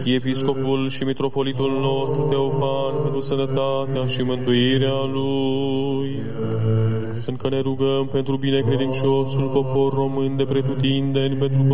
arhiepiscopul și mitropolitul nostru Teofan, pentru sănătatea și mântuirea lui. Încă ne rugăm pentru binecredinciosul popor român de pretutindeni, pentru